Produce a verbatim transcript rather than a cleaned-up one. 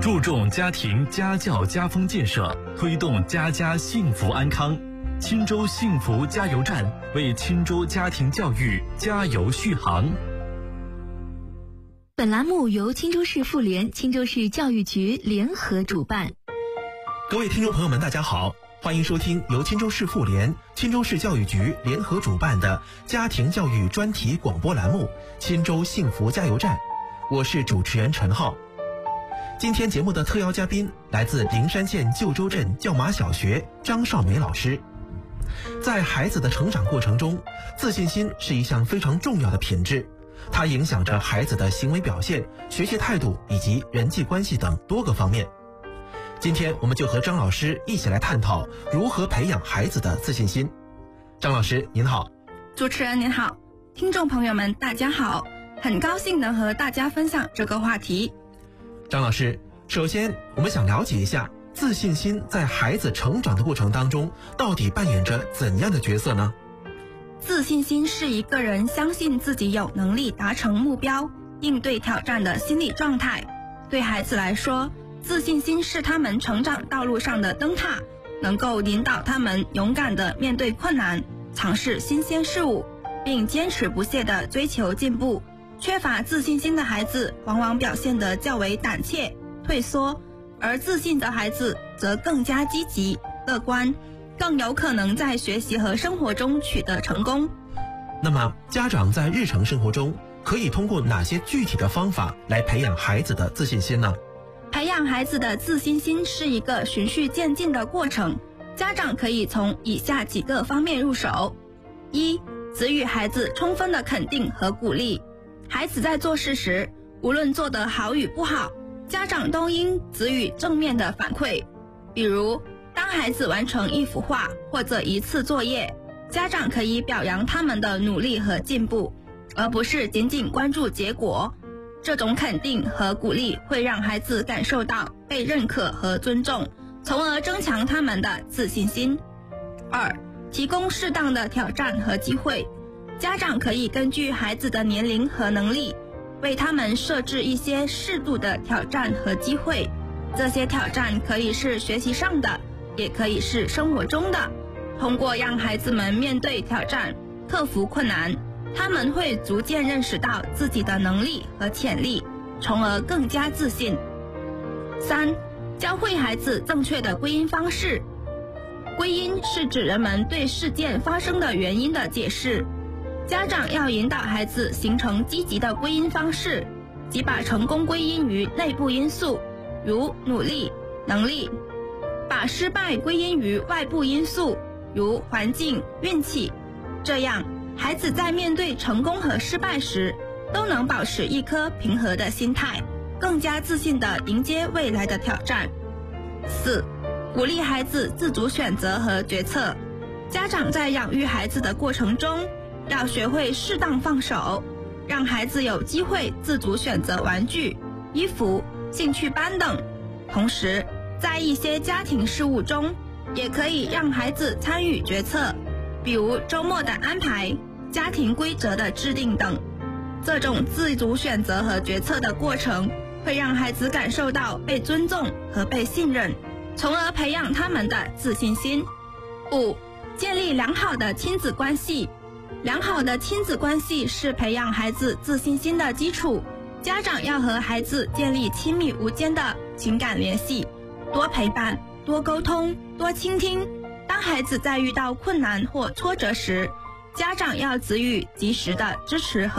注重家庭家教家风建设，推动家家幸福安康。钦州幸福加油站为钦州家庭教育加油续航。 本栏目由钦州市妇联、钦州市教育局联合主办。 各位听众朋友们，大家好，欢迎收听由钦州市妇联、钦州市教育局联合主办的家庭教育专题广播栏目《钦州幸福加油站》，我是主持人陈浩。今天节目的特邀嘉宾来自灵山县旧州镇教马小学张少梅老师。在孩子的成长过程中，自信心是一项非常重要的品质，它影响着孩子的行为表现、学习态度以及人际关系等多个方面。今天我们就和张老师一起来探讨如何培养孩子的自信心。张老师您好。 主持人您好，听众朋友们大家好，很高兴能和大家分享这个话题。 张老师，首先我们想了解一下自信心在孩子成长的过程当中到底扮演着怎样的角色呢？ 自信心是一个人相信自己有能力达成目标、应对挑战的心理状态。对孩子来说，自信心是他们成长道路上的灯塔，能够引导他们勇敢地面对困难，尝试新鲜事物，并坚持不懈地追求进步。缺乏自信心的孩子往往表现得较为胆怯、退缩，而自信的孩子则更加积极、乐观，更有可能在学习和生活中取得成功。 那么，家长在日常生活中可以通过哪些具体的方法来培养孩子的自信心呢？ 培养孩子的自信心是一个循序渐进的过程，家长可以从以下几个方面入手。一、给予孩子充分的肯定和鼓励。孩子在做事时，无论做得好与不好，家长都应给予正面的反馈。比如，当孩子完成一幅画或者一次作业，家长可以表扬他们的努力和进步，而不是仅仅关注结果。这种肯定和鼓励会让孩子感受到被认可和尊重，从而增强他们的自信心。二、提供适当的挑战和机会。家长可以根据孩子的年龄和能力，为他们设置一些适度的挑战和机会。这些挑战可以是学习上的，也可以是生活中的。通过让孩子们面对挑战，克服困难，他们会逐渐认识到自己的能力和潜力，从而更加自信。三、教会孩子正确的归因方式。归因是指人们对事件发生的原因的解释。家长要引导孩子形成积极的归因方式，即把成功归因于内部因素，如努力、能力；把失败归因于外部因素，如环境、运气。这样，孩子在面对成功和失败时，都能保持一颗平和的心态，更加自信地迎接未来的挑战。四、鼓励孩子自主选择和决策。家长在养育孩子的过程中，要学会适当放手，让孩子有机会自主选择玩具、衣服、兴趣班等。同时，在一些家庭事务中，也可以让孩子参与决策，比如周末的安排、家庭规则的制定等。这种自主选择和决策的过程，会让孩子感受到被尊重和被信任，从而培养他们的自信心。五、建立良好的亲子关系。良好的亲子关系是培养孩子自信心的基础。家长要和孩子建立亲密无间的情感联系，多陪伴、多沟通、多倾听。当孩子在遇到困难或挫折时，家长要给予及时的支持和